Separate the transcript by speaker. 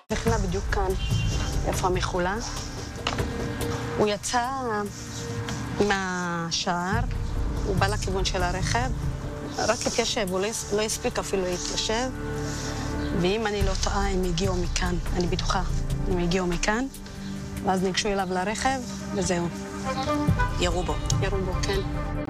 Speaker 1: נכנע בדיוק כאן, איפה המחולה. הוא יצא מהשער, הוא בא לכיוון של הרכב, רק התיישב, הוא לא הספיק אפילו להתיישב, ואם אני לא טועה, הם הגיעו מכאן, אני בטוחה, הם הגיעו מכאן, ואז ניגשו אליו לרכב, וזהו.
Speaker 2: ירו בו.
Speaker 1: ירו בו, כן.